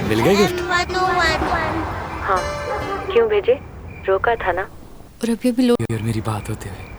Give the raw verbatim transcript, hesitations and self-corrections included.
मिल गया गिफ्ट? हाँ, क्यों भेजे? रोका था ना। और अभी अभी लोग और मेरी बात होते हुए